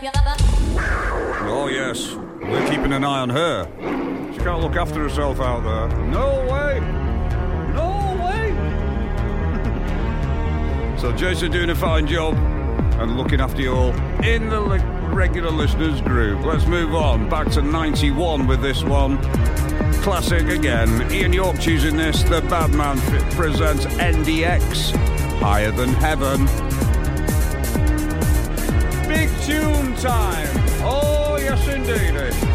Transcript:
Oh, yes. We're keeping an eye on her. She can't look after herself out there. No way. No way. So Jason doing a fine job and looking after you all in the regular listeners group. Let's move on. Back to 91 with this one. Classic again. Ian York choosing this. The Badman presents NDX. Higher Than Heaven. Big tune time. Oh, yes, indeed.